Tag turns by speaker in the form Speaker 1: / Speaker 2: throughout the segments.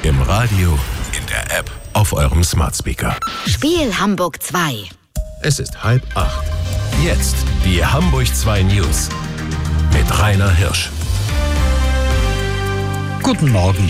Speaker 1: Im Radio, in der App, auf eurem Smart Speaker.
Speaker 2: Spiel Hamburg 2.
Speaker 1: Es ist 7:30. Jetzt die Hamburg 2 News mit Rainer Hirsch.
Speaker 3: Guten Morgen.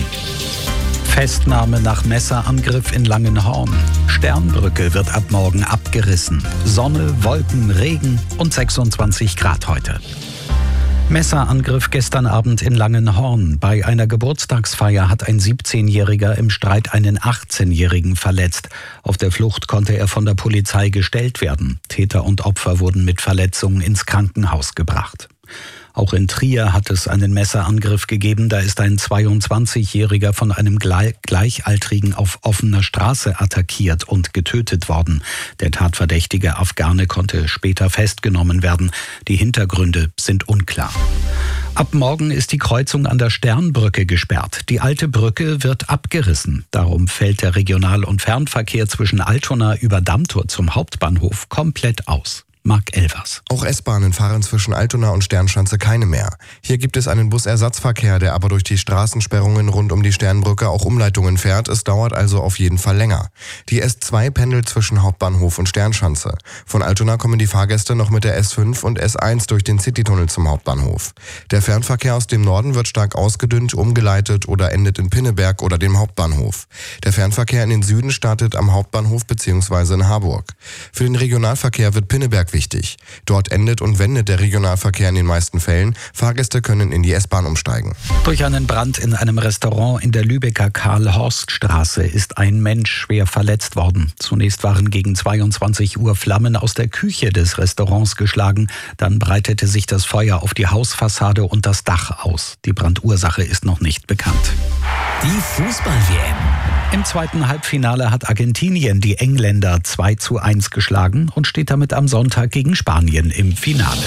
Speaker 3: Festnahme nach Messerangriff in Langenhorn. Sternbrücke wird ab morgen abgerissen. Sonne, Wolken, Regen und 26 Grad heute. Messerangriff gestern Abend in Langenhorn. Bei einer Geburtstagsfeier hat ein 17-Jähriger im Streit einen 18-Jährigen verletzt. Auf der Flucht konnte er von der Polizei gestellt werden. Täter und Opfer wurden mit Verletzungen ins Krankenhaus gebracht. Auch in Trier hat es einen Messerangriff gegeben. Da ist ein 22-Jähriger von einem Gleichaltrigen auf offener Straße attackiert und getötet worden. Der tatverdächtige Afghane konnte später festgenommen werden. Die Hintergründe sind unklar. Ab morgen ist die Kreuzung an der Sternbrücke gesperrt. Die alte Brücke wird abgerissen. Darum fällt der Regional- und Fernverkehr zwischen Altona über Dammtor zum Hauptbahnhof komplett aus. Marc Elvers.
Speaker 4: Auch S-Bahnen fahren zwischen Altona und Sternschanze keine mehr. Hier gibt es einen Busersatzverkehr, der aber durch die Straßensperrungen rund um die Sternbrücke auch Umleitungen fährt. Es dauert also auf jeden Fall länger. Die S2 pendelt zwischen Hauptbahnhof und Sternschanze. Von Altona kommen die Fahrgäste noch mit der S5 und S1 durch den Citytunnel zum Hauptbahnhof. Der Fernverkehr aus dem Norden wird stark ausgedünnt, umgeleitet oder endet in Pinneberg oder dem Hauptbahnhof. Der Fernverkehr in den Süden startet am Hauptbahnhof bzw. in Harburg. Für den Regionalverkehr wird Pinneberg wichtig. Dort endet und wendet der Regionalverkehr in den meisten Fällen. Fahrgäste können in die S-Bahn umsteigen.
Speaker 3: Durch einen Brand in einem Restaurant in der Lübecker Karl-Horst-Straße ist ein Mensch schwer verletzt worden. Zunächst waren gegen 22 Uhr Flammen aus der Küche des Restaurants geschlagen. Dann breitete sich das Feuer auf die Hausfassade und das Dach aus. Die Brandursache ist noch nicht bekannt.
Speaker 5: Die Fußball-WM.
Speaker 3: Im zweiten Halbfinale hat Argentinien die Engländer 2:1 geschlagen und steht damit am Sonntag gegen Spanien im Finale.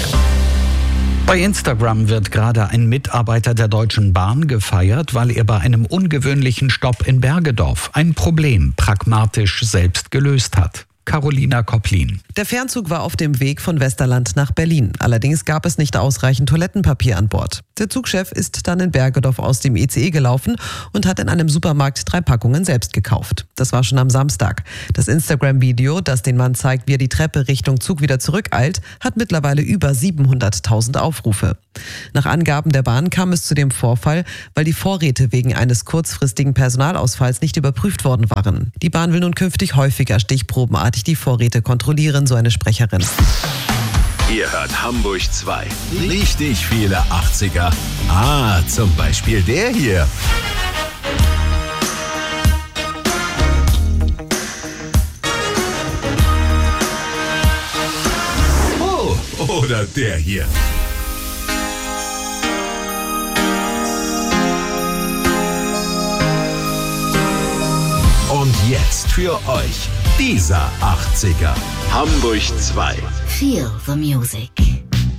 Speaker 3: Bei Instagram wird gerade ein Mitarbeiter der Deutschen Bahn gefeiert, weil er bei einem ungewöhnlichen Stopp in Bergedorf ein Problem pragmatisch selbst gelöst hat. Carolina Kopplin.
Speaker 6: Der Fernzug war auf dem Weg von Westerland nach Berlin. Allerdings gab es nicht ausreichend Toilettenpapier an Bord. Der Zugchef ist dann in Bergedorf aus dem ICE gelaufen und hat in einem Supermarkt 3 Packungen selbst gekauft. Das war schon am Samstag. Das Instagram-Video, das den Mann zeigt, wie er die Treppe Richtung Zug wieder zurückeilt, hat mittlerweile über 700.000 Aufrufe. Nach Angaben der Bahn kam es zu dem Vorfall, weil die Vorräte wegen eines kurzfristigen Personalausfalls nicht überprüft worden waren. Die Bahn will nun künftig häufiger stichprobenartig die Vorräte kontrollieren, so eine Sprecherin.
Speaker 1: Ihr hört Hamburg 2. Richtig viele 80er. Zum Beispiel der hier. Oh, oder der hier. Und jetzt für euch dieser 80er. Hamburg 2.
Speaker 2: Feel the music.